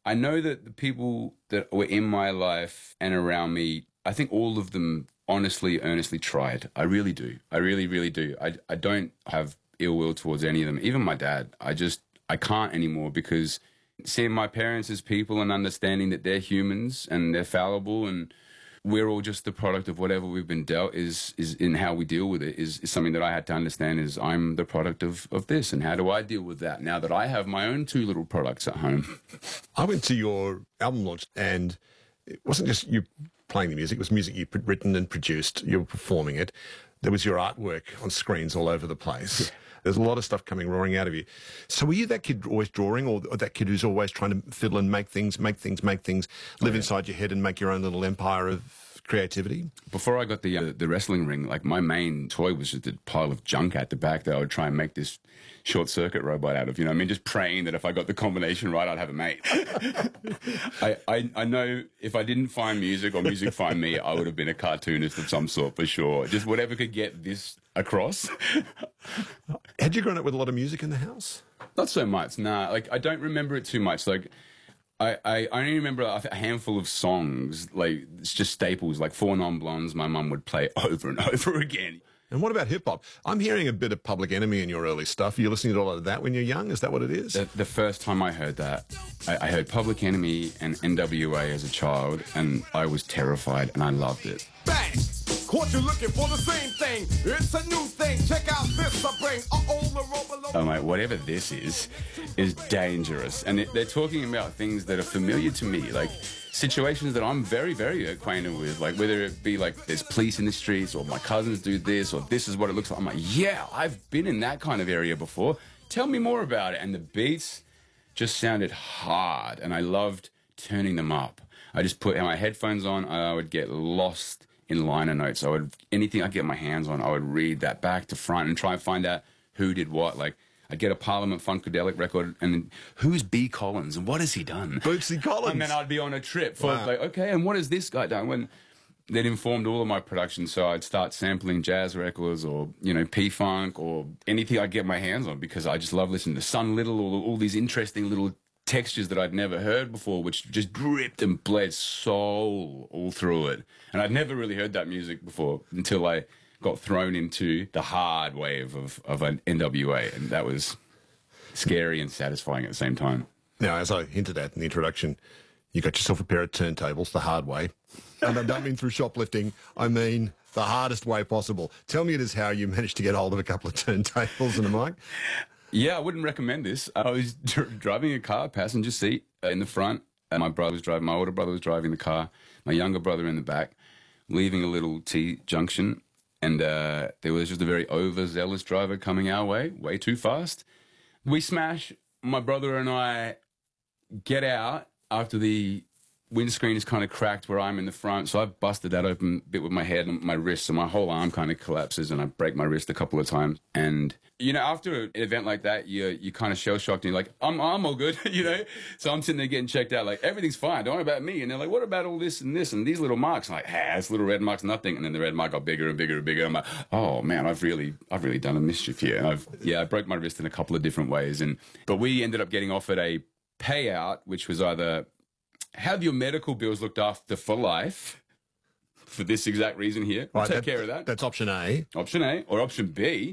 I know that the people that were in my life and around me, I think all of them honestly, earnestly tried. I really do. I really, really do. I don't have ill will towards any of them. Even my dad. I can't anymore because seeing my parents as people and understanding that they're humans and they're fallible and we're all just the product of whatever we've been dealt is in how we deal with it is something that I had to understand is I'm the product of this, and how do I deal with that now that I have my own two little products at home. I went to your album launch and it wasn't just you playing the music, it was music you'd written and produced, you were performing it. There was your artwork on screens all over the place. There's a lot of stuff coming roaring out of you. So were you that kid always drawing, or that kid who's always trying to fiddle and make things, live inside your head and make your own little empire of creativity? Before I got the wrestling ring, like my main toy was just a pile of junk at the back that I would try and make this short circuit robot out of, you know what I mean? Just praying that if I got the combination right, I'd have a mate. I know if I didn't find music or music find me, I would have been a cartoonist of some sort for sure. Just whatever could get this across. Had you grown up with a lot of music in the house? Not so much, nah. Like, I don't remember it too much. Like, I only remember a handful of songs, like, it's just staples, like Four Non Blondes my mum would play over and over again. And what about hip-hop? I'm hearing a bit of Public Enemy in your early stuff. You're listening to a lot of that when you're young? Is that what it is? The first time I heard that, I heard Public Enemy and NWA as a child, and I was terrified, and I loved it. Bang! Caught you looking for the same thing. It's a new thing. Check out this I bring. I'm like, whatever this is dangerous. And they're talking about things that are familiar to me, like situations that I'm very, very acquainted with, like whether it be like there's police in the streets or my cousins do this or this is what it looks like. I'm like, yeah, I've been in that kind of area before. Tell me more about it. And the beats just sounded hard, and I loved turning them up. I just put my headphones on, and I would get lost in liner notes. Anything I get my hands on, I would read that back to front and try and find out who did what. Like, I'd get a Parliament Funkadelic record, and who's B. Collins, and what has he done? Bootsy Collins. And then I'd be on a trip for like, okay, and what has this guy done? When that informed all of my production, so I'd start sampling jazz records or, you know, P-Funk or anything I'd get my hands on, because I just love listening to Sun Little, all these interesting little textures that I'd never heard before, which just dripped and bled soul all through it. And I'd never really heard that music before until I got thrown into the hard wave of an NWA, and that was scary and satisfying at the same time. Now, as I hinted at in the introduction, you got yourself a pair of turntables the hard way. And I don't mean through shoplifting, I mean the hardest way possible. Tell me it is how you managed to get hold of a couple of turntables and a mic. Yeah, I wouldn't recommend this. I was driving a car, passenger seat in the front, and my older brother was driving the car, my younger brother in the back, leaving a little T junction, and there was just a very overzealous driver coming our way too fast. We smash, my brother and I get out after the windscreen is kind of cracked where I'm in the front, so I busted that open a bit with my head and my wrist, so my whole arm kind of collapses, and I break my wrist a couple of times. And, you know, after an event like that, you're kind of shell-shocked, and you're like, I'm all good, you know? So I'm sitting there getting checked out, like, everything's fine, don't worry about me. And they're like, what about all this and this and these little marks? I'm like, this little red mark's nothing. And then the red mark got bigger and bigger and bigger. I'm like, oh, man, I've really done a mischief here. And I broke my wrist in a couple of different ways. But we ended up getting offered a payout, which was either have your medical bills looked after for life, for this exact reason here. We'll take care of that. That's option A. Option A. Or option B,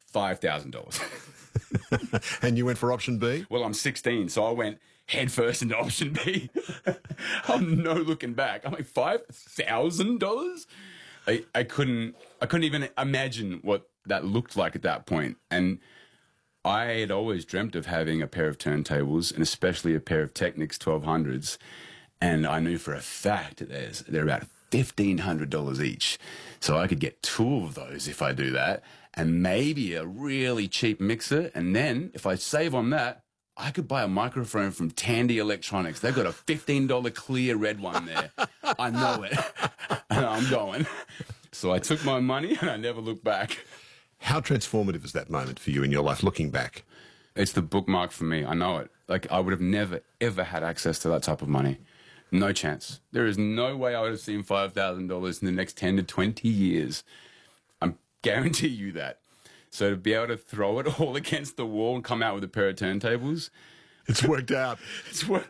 $5,000. And you went for option B? Well, I'm 16, so I went head first into option B. I'm no looking back. I'm like, $5,000? I couldn't even imagine what that looked like at that point. And I had always dreamt of having a pair of turntables, and especially a pair of Technics 1200s. And I knew for a fact that they're about $1,500 each. So I could get two of those if I do that, and maybe a really cheap mixer. And then if I save on that, I could buy a microphone from Tandy Electronics. They've got a $15 clear red one there. I know it. And I'm going. So I took my money and I never looked back. How transformative is that moment for you in your life, looking back? It's the bookmark for me. I know it. Like, I would have never, ever had access to that type of money. No chance. There is no way I would have seen $5,000 in the next 10 to 20 years. I guarantee you that. So to be able to throw it all against the wall and come out with a pair of turntables... It's worked out.